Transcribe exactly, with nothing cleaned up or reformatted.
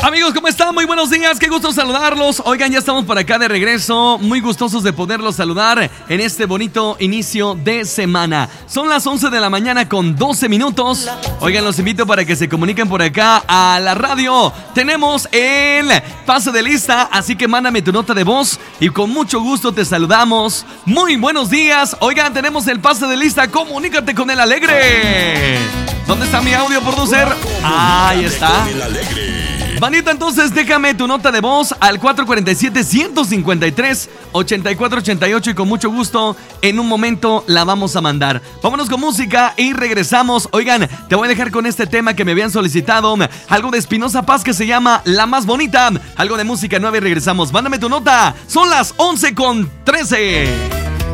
Amigos, ¿cómo están? Muy buenos días, qué gusto saludarlos. Oigan, ya estamos por acá de regreso, muy gustosos de poderlos saludar en este bonito inicio de semana. Son las once de la mañana con doce minutos. Oigan, los invito para que se comuniquen por acá a la radio. Tenemos el pase de lista, así que mándame tu nota de voz y con mucho gusto te saludamos. Muy buenos días. Oigan, tenemos el pase de lista, comunícate con el Alegre. ¿Dónde está mi audio, producer? Ahí está. Manita, entonces déjame tu nota de voz al cuatro cuatro siete, uno cinco tres, ocho cuatro ocho ocho y con mucho gusto en un momento la vamos a mandar. Vámonos con música y regresamos. Oigan, te voy a dejar con este tema que me habían solicitado, algo de Espinosa Paz que se llama La Más Bonita, algo de música nueva y regresamos. Mándame tu nota, son las once con trece.